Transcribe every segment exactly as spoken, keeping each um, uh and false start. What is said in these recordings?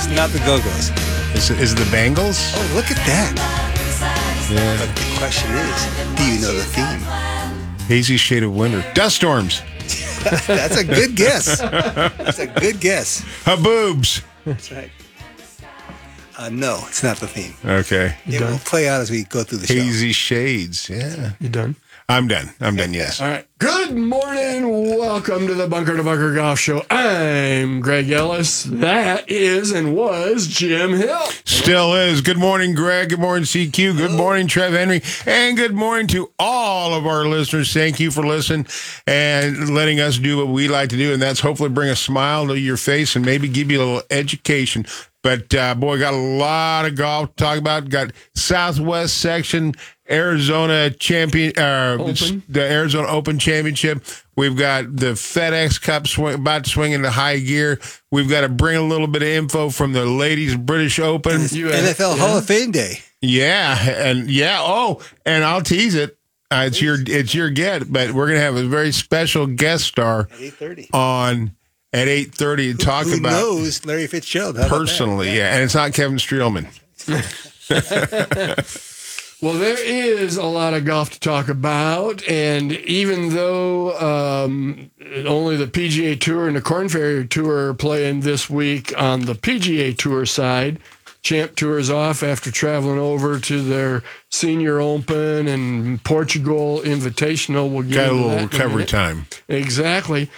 not the Go-Go's. Is it, is it the Bengals? Oh, look at that. Yeah. But the question is, do you know the theme? Hazy shade of winter. Dust storms. That's a good guess. That's a good guess. Haboobs. That's right. Uh, no, it's not the theme. Okay. It will play out as we go through the show. Hazy shades. Yeah. You done? I'm done. I'm done, yes. All right. Good morning. Welcome to the Bunker to Bunker Golf Show. I'm Greg Ellis. That is and was Jim Hill. Still is. Good morning, Greg. Good morning, C Q. Good morning, Trev Henry. And good morning to all of our listeners. Thank you for listening and letting us do what we like to do, and that's hopefully bring a smile to your face and maybe give you a little education. But, uh, boy, got a lot of golf to talk about. Got Southwest section, Arizona champion, uh, Open. the Arizona Open Championship. We've got the FedEx Cup swing, about to swing into high gear. We've got to bring a little bit of info from the Ladies British Open. You N F L yeah. Hall of Fame Day. Yeah, and yeah, oh, and I'll tease it. Uh, it's your it's your get, but we're gonna have a very special guest star At eight thirty. on at eight thirty to talk Who about knows Larry Fitzgerald? How about personally. that? Yeah, and it's not Kevin Streelman. Well, there is a lot of golf to talk about, and even though um, only the P G A Tour and the Korn Ferry Tour are playing this week on the P G A Tour side, Champ Tour is off after traveling over to their Senior Open and Portugal Invitational. We'll get Got a into little that in a recovery minute. time. Exactly.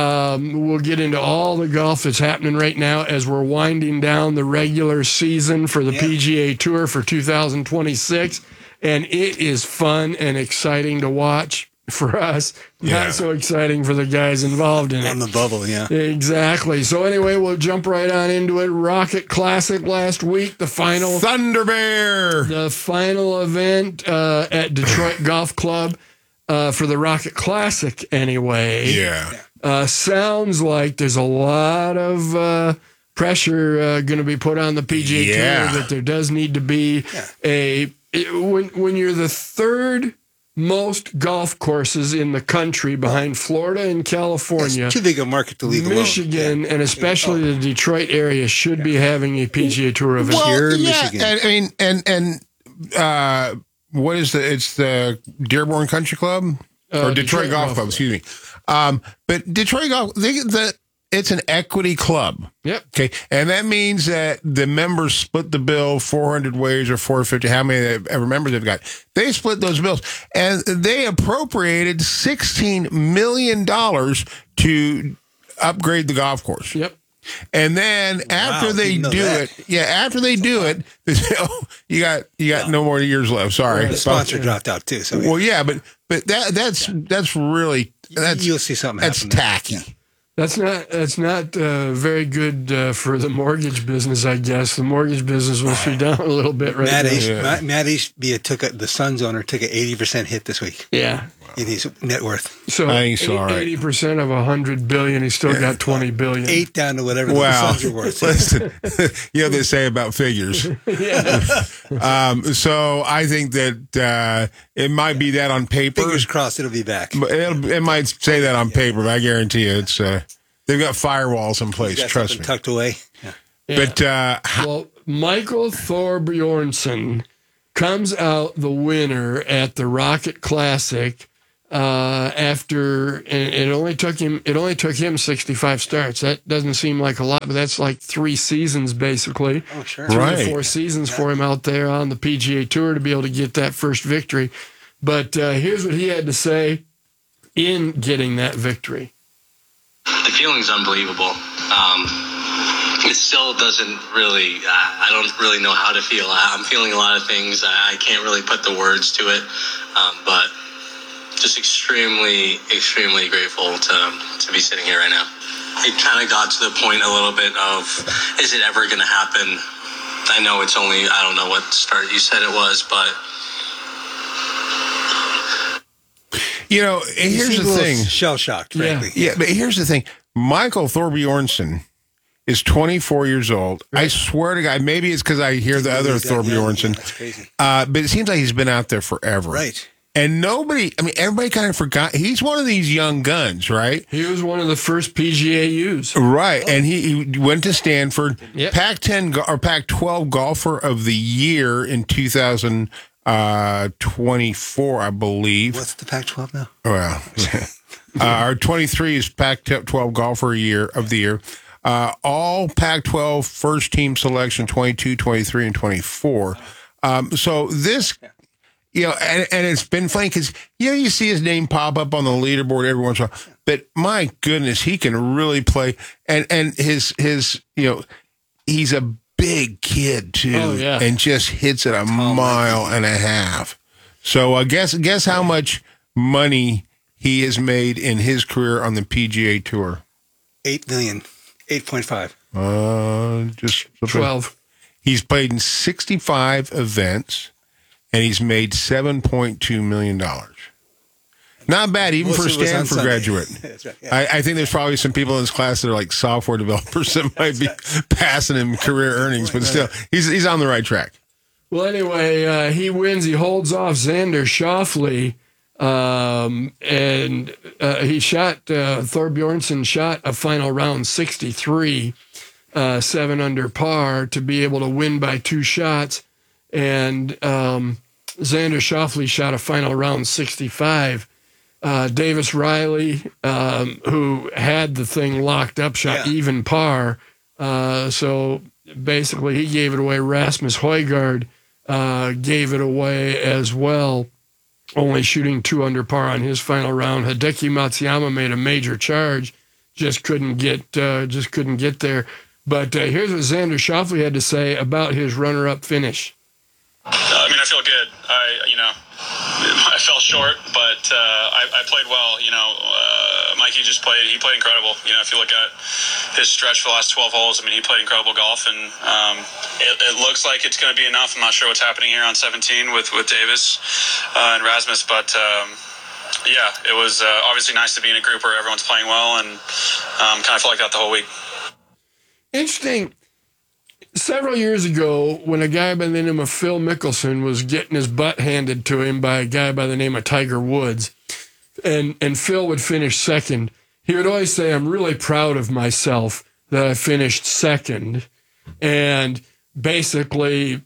Um, we'll get into all the golf that's happening right now as we're winding down the regular season for the Yeah. P G A Tour for two thousand twenty-six. And it is fun and exciting to watch for us. Yeah. Not so exciting for the guys involved in On it. the bubble, yeah. Exactly. So anyway, we'll jump right on into it. Rocket Classic last week, the final Thunder Bear. the final event uh, at Detroit Golf Club uh, for the Rocket Classic anyway. Yeah. Uh, sounds like there's a lot of uh, pressure uh, going to be put on the P G A Yeah. Tour that there does need to be Yeah. a it- when when you're the third most golf courses in the country behind Florida and California. It's too big a market to leave alone. Michigan Yeah. and especially the Detroit area should be having a P G A Tour event. Well, Pure yeah, Michigan. and, I mean, and and uh, what is the? It's the Dearborn Country Club Uh, or Detroit, Detroit Golf Golf Club. Excuse me. Um, but Detroit Golf, they, the it's an equity club. Yep. Okay, and that means that the members split the bill four hundred ways or four hundred fifty, how many ever members they've got. They split those bills, and they appropriated sixteen million dollars to upgrade the golf course. Yep. And then after they didn't know do that. it, yeah, after they do it, they say, "Oh, you got you got no more years left." Sorry, The sponsor dropped out too. So Well, yeah, but but that that's that's really that's you'll see something that's happen there. tacky. Yeah. That's not that's not uh, very good uh, for the mortgage business, I guess. The mortgage business must be down a little bit right Matt now. East, Yeah. Matt, Matt Eastby took a, the Suns owner took an eighty percent hit this week Yeah. in his net worth. So I think so, all right. eighty percent of one hundred billion, he's still got twenty billion. Eight down to whatever the Wow, Suns are worth. listen, you know what they say about figures. um, so I think that uh, it might be that on paper. Fingers crossed, it'll be back. It'll, it might say that on paper, but I guarantee you, it's uh, they've got firewalls in place. Got Trust something me. tucked away. Yeah. Yeah. But uh, Well, Michael Thorbjornsen comes out the winner at the Rocket Classic uh, after and it only took him it only took him sixty-five starts. That doesn't seem like a lot, but that's like three seasons basically. Oh, sure. Three Right. or four seasons for him out there on the P G A Tour to be able to get that first victory. But uh, here's what he had to say in getting that victory. The feeling's unbelievable. Um, it still doesn't really, I I don't really know how to feel. I- I'm feeling a lot of things. I I can't really put the words to it, um, but just extremely, extremely grateful to, to be sitting here right now. It kind of got to the point a little bit of, is it ever going to happen? I know it's only, I don't know what start you said it was, but you know, here's the thing. Shell shocked, Yeah. frankly. Yeah, but here's the thing. Michael Thorbjornsen is twenty-four years old. I swear to God, maybe it's because I hear the other He's that young. Yeah, Thorbjornsen. that's crazy. Uh, but it seems like he's been out there forever. Right. And nobody, I mean, everybody kind of forgot. He's one of these young guns, right? He was one of the first P G A Us. Right. And he, he went to Stanford. Yep. Pac ten go- or Pac twelve golfer of the year in two thousand twenty-four, I believe. What's the Pac twelve now? Well, uh, our twenty-three is Pac twelve golfer year of the year. Uh, all Pac twelve first team selection twenty-two, twenty-three, and twenty-four. Um, so this, you know, and, and it's been funny because, you know, you see his name pop up on the leaderboard every once in a while, but my goodness, he can really play. And, and his, his, you know, he's a big kid too, oh, yeah. and just hits it a mile and a half. So uh, guess, guess how much money he has made in his career on the P G A Tour? Eight million. eight point five. Uh, just twelve. He's played in sixty-five events, and he's made seven point two million dollars. Not bad, even Most for a of it was on Stanford Sunday. graduate. That's right, yeah. I, I think there's probably some people in this class that are like software developers that might be passing him career earnings, but still, he's he's on the right track. Well, anyway, uh, he wins. He holds off Xander Schauffele, um, and uh, he shot, uh, Thor Bjornsson shot a final round sixty-three, uh, seven under par to be able to win by two shots. And um, Xander Schauffele shot a final round sixty-five. Uh, Davis Riley, um, who had the thing locked up, shot Yeah. even par. Uh, so basically, he gave it away. Rasmus Højgaard uh, gave it away as well, only shooting two under par on his final round. Hideki Matsuyama made a major charge, just couldn't get, uh, just couldn't get there. But uh, here's what Xander Schauffele had to say about his runner-up finish. I mean, I feel good. I, you know, I fell short, but uh, I, I played well. You know, uh, Mikey just played. He played incredible. You know, if you look at his stretch for the last twelve holes, I mean, he played incredible golf, and um, it, it looks like it's going to be enough. I'm not sure what's happening here on seventeen with with Davis uh, and Rasmus, but um, yeah, it was uh, obviously nice to be in a group where everyone's playing well, and um, kind of felt like that the whole week. Interesting. Several years ago, when a guy by the name of Phil Mickelson was getting his butt handed to him by a guy by the name of Tiger Woods, and, and Phil would finish second, he would always say, I'm really proud of myself that I finished second. And basically,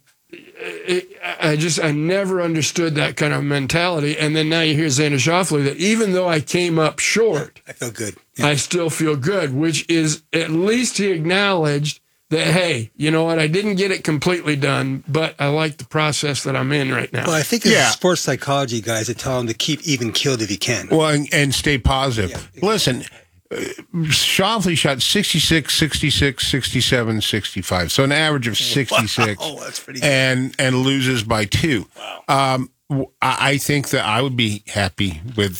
it, I just, I never understood that kind of mentality. And then now you hear Xander Schauffele that even though I came up short, I feel good. I still feel good, which is at least he acknowledged that, hey, you know what, I didn't get it completely done, but I like the process that I'm in right now. Well, I think it's Yeah. sports psychology guys that tell him to keep even keeled if he can. Well, and, and stay positive. Yeah, exactly. Listen, uh, Schauffele shot sixty-six, sixty-six, sixty-seven, sixty-five. So an average of sixty-six. Wow, that's pretty good. And, and loses by two. Wow. Um, w- I I think that I would be happy with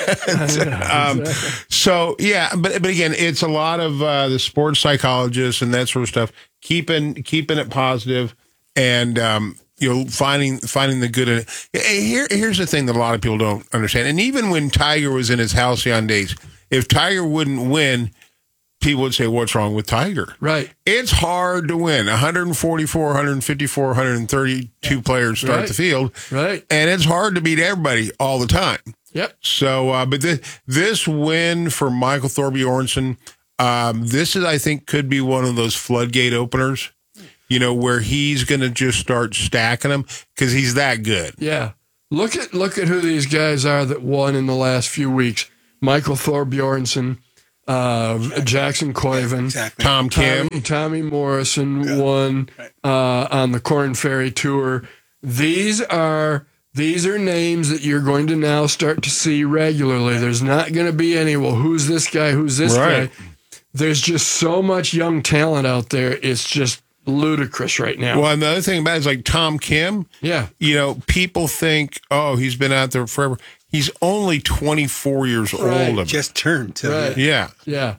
that. um, so, yeah, but but again, it's a lot of uh, the sports psychologists and that sort of stuff, keeping keeping it positive and, um, you know, finding finding the good in it. Here, here's the thing that a lot of people don't understand. And even when Tiger was in his halcyon days, if Tiger wouldn't win, people would say, what's wrong with Tiger? Right. It's hard to win. one forty-four, one fifty-four, one thirty-two players start Right. the field. Right. And it's hard to beat everybody all the time. Yep. So, uh, but this, this win for Michael Thorbjornsen, um, this is, I think, could be one of those floodgate openers, you know, where he's going to just start stacking them because he's that good. Yeah. Look at look at who these guys are that won in the last few weeks. Michael Thorbjornsen, uh, Jackson Koiven, Exactly. Tom Kim. Tommy, Tommy Morrison won uh, on the Corn Ferry Tour. These are these are names that you're going to now start to see regularly. There's not going to be any, well, who's this guy? Who's this Right. guy? There's just so much young talent out there. It's just ludicrous right now. Well, another thing about it is like Tom Kim, Yeah. you know, people think, oh, he's been out there forever. He's only twenty-four years Right. old. Just turned. To, Right. Yeah. Yeah.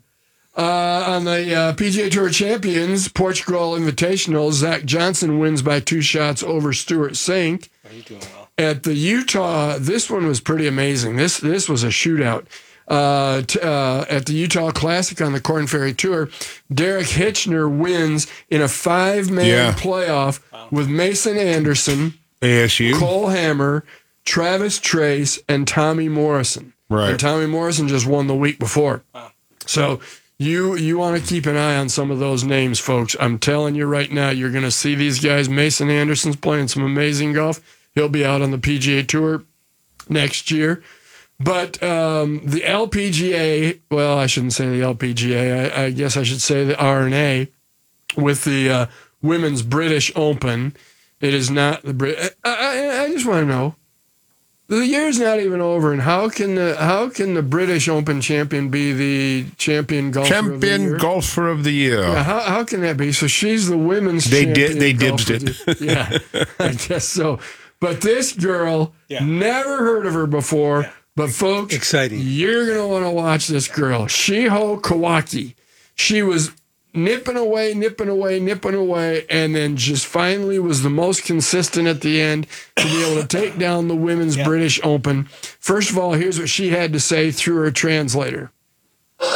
Uh, on the uh, P G A Tour Champions, Portugal Invitational, Zach Johnson wins by two shots over Stuart Sink. Are you doing well? At the Utah, this one was pretty amazing. This this was a shootout. Uh, t- uh, at the Utah Classic on the Corn Ferry Tour, Derek Hitchner wins in a five-man Yeah. playoff with Mason Anderson, A S U. Cole Hammer, Travis Trace, and Tommy Morrison. Right. And Tommy Morrison just won the week before. Wow. So you you want to keep an eye on some of those names, folks. I'm telling you right now, you're going to see these guys. Mason Anderson's playing some amazing golf. He'll be out on the P G A Tour next year. But um, the L P G A, well, I shouldn't say the L P G A. I, I guess I should say the R N A with the uh, Women's British Open. It is not the Brit. I, I, I just want to know. The year's not even over, and how can the how can the British Open champion be the champion golfer champion of the year? golfer of the year? Yeah, how how can that be? So she's the women's they champion. Did, they golfer dibsed it. Yeah, I guess so. But this girl, yeah. never heard of her before. Yeah. But folks, exciting! You're gonna want to watch this girl, Shiho Kawaki. She was nipping away, nipping away, nipping away, and then just finally was the most consistent at the end to be able to take down the Women's yeah. British Open. First of all, here's what she had to say through her translator. Yeah,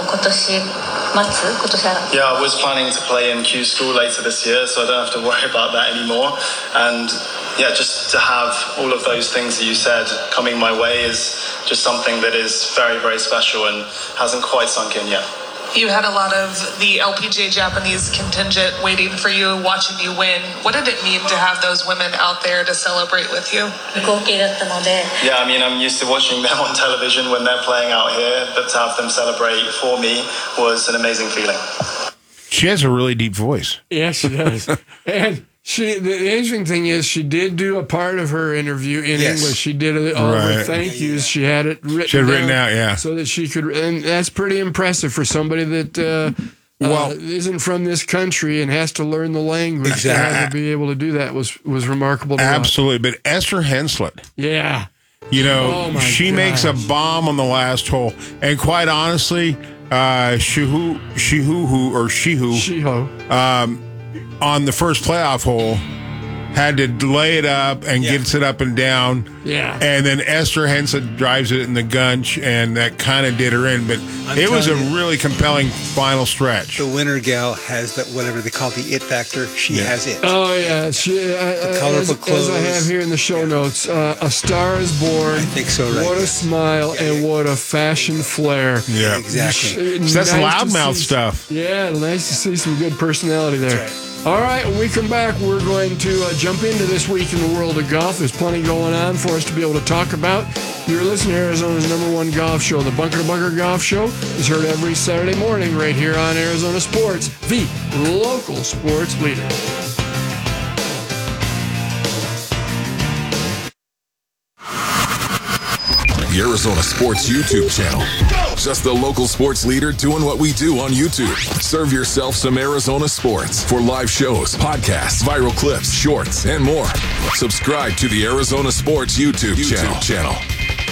I was planning to play in Q School later this year, so I don't have to worry about that anymore. And yeah, just to have all of those things that you said coming my way is just something that is very, very special and hasn't quite sunk in yet. You had a lot of the L P G A Japanese contingent waiting for you, watching you win. What did it mean to have those women out there to celebrate with you? Yeah, I mean, I'm used to watching them on television when they're playing out here, but to have them celebrate for me was an amazing feeling. She has a really deep voice. Yeah, she does. And she, the interesting thing is, she did do a part of her interview in yes. English. She did it all right. her thank yous. She had it written, she had written out, yeah, so that she could. And that's pretty impressive for somebody that uh, well, uh, isn't from this country and has to learn the language. Exactly. To be able to do that was was remarkable. To Absolutely, watch. But Esther Henslett, yeah, you know, oh she gosh. makes a bomb on the last hole, and quite honestly, uh, Shihu, Shihu, or Shihu, Shiho, um. on the first playoff hole, had to lay it up and yeah. gets it up and down. Yeah. And then Esther Henslett drives it in the gunch, and that kind of did her in. But I'm it was a you, really compelling final stretch. The winner gal has that, whatever they call the it factor. She yeah. has it. Oh, yeah. She, uh, the colorful as, clothes. As I have here in the show notes, uh, a star is born. I think so, right? What a smile yeah, and yeah. what a fashion flair. Yeah. Exactly. So that's nice loudmouth see, stuff. Yeah, nice to see some good personality there. That's right. All right, when we come back, we're going to uh, jump into this week in the world of golf. There's plenty going on for us to be able to talk about. You're listening to Arizona's number one golf show. The Bunker to Bunker Golf Show is heard every Saturday morning right here on Arizona Sports, the local sports leader. The Arizona Sports YouTube channel. Just the local sports leader doing what we do on YouTube. Serve yourself some Arizona sports for live shows, podcasts, viral clips, shorts, and more. Subscribe to the Arizona Sports YouTube, YouTube channel. channel.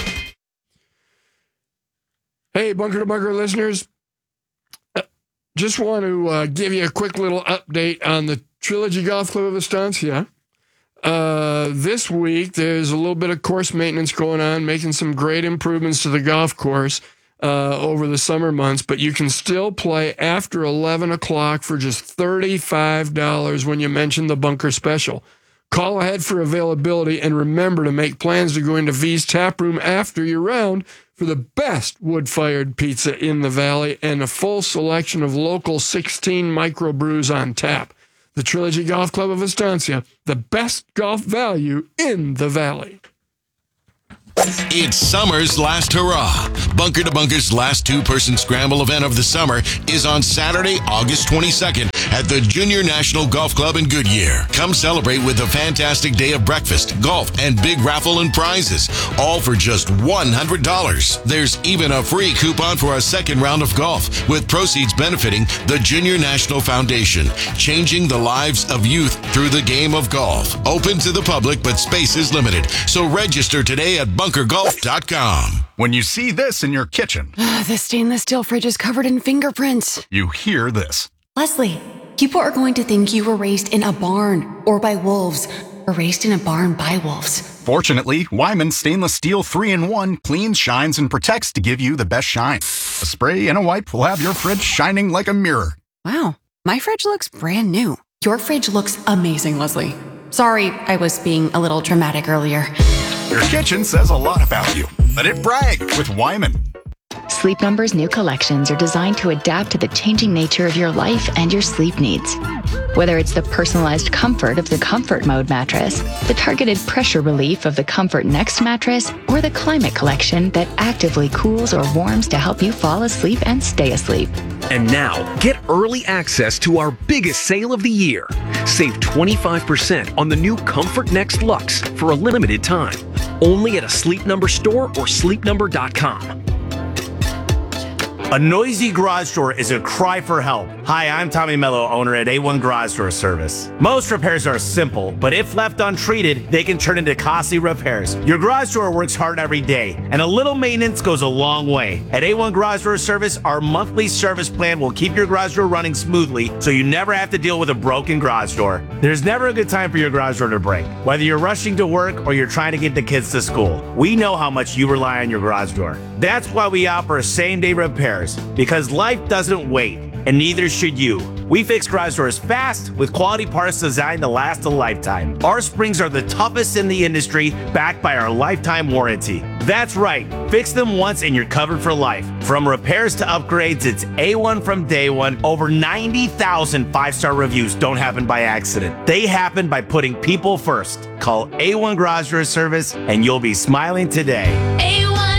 Hey, Bunker to Bunker listeners. Uh, just want to uh, give you a quick little update on the Trilogy Golf Club of Estancia. Uh, this week, there's a little bit of course maintenance going on, making some great improvements to the golf course uh, over the summer months, but you can still play after eleven o'clock for just thirty-five dollars when you mention the Bunker Special. Call ahead for availability, and remember to make plans to go into V's Tap Room after your round for the best wood-fired pizza in the Valley and a full selection of local sixteen microbrews on tap. The Trilogy Golf Club of Estancia, the best golf value in the Valley. It's summer's last hurrah. Bunker to Bunker's last two-person scramble event of the summer is on Saturday, August twenty-second at the Junior National Golf Club in Goodyear. Come celebrate with a fantastic day of breakfast, golf, and big raffle and prizes, all for just one hundred dollars. There's even a free coupon for a second round of golf, with proceeds benefiting the Junior National Foundation, changing the lives of youth through the game of golf. Open to the public, but space is limited, so register today at bunker golf dot com. When you see this in your kitchen, the stainless steel fridge is covered in fingerprints. You hear this. Leslie, people are going to think you were raised in a barn or by wolves, or raised in a barn by wolves. Fortunately, Wyman Stainless Steel three in one cleans, shines, and protects to give you the best shine. A spray and a wipe will have your fridge shining like a mirror. Wow, my fridge looks brand new. Your fridge looks amazing, Leslie. Sorry, I was being a little dramatic earlier. Your kitchen says a lot about you. Let it brag with Wyman. Sleep Number's new collections are designed to adapt to the changing nature of your life and your sleep needs. Whether it's the personalized comfort of the Comfort Mode mattress, the targeted pressure relief of the Comfort Next mattress, or the Climate Collection that actively cools or warms to help you fall asleep and stay asleep. And now, get early access to our biggest sale of the year. Save twenty-five percent on the new Comfort Next Luxe for a limited time. Only at a Sleep Number store or sleep number dot com. A noisy garage door is a cry for help. Hi, I'm Tommy Mello, owner at A one Garage Door Service. Most repairs are simple, but if left untreated, they can turn into costly repairs. Your garage door works hard every day, and a little maintenance goes a long way. At A one Garage Door Service, our monthly service plan will keep your garage door running smoothly, so you never have to deal with a broken garage door. There's never a good time for your garage door to break. Whether you're rushing to work or you're trying to get the kids to school, we know how much you rely on your garage door. That's why we offer same-day repairs, because life doesn't wait, and neither should you. We fix garage doors fast with quality parts designed to last a lifetime. Our springs are the toughest in the industry, backed by our lifetime warranty. That's right, fix them once and you're covered for life. From repairs to upgrades, it's A one from day one. Over ninety thousand five-star reviews don't happen by accident. They happen by putting people first. Call A one Garage Door Service and you'll be smiling today. A